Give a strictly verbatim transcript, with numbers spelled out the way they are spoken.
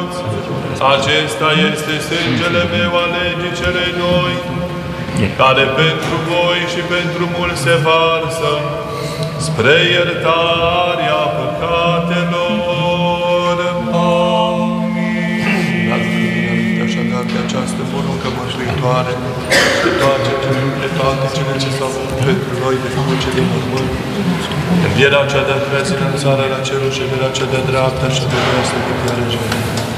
Acesta este sângele meu al legii celei noi, care pentru voi și pentru mulți se varsă spre iertarea păcatelor. Amin. Așadar, de această poruncă mântuitoare, de toate cele ce s-au făcut pentru noi de cruce din mormânt, învierea cea de-a treia țină în țară la cerul și de la cea de-a dreapta și de la să de chiar